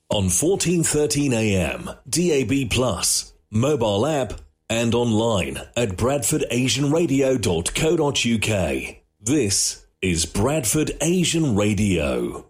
on 1413 AM, DAB+, mobile app, and online at bradfordasianradio.co.uk. This is Bradford Asian Radio.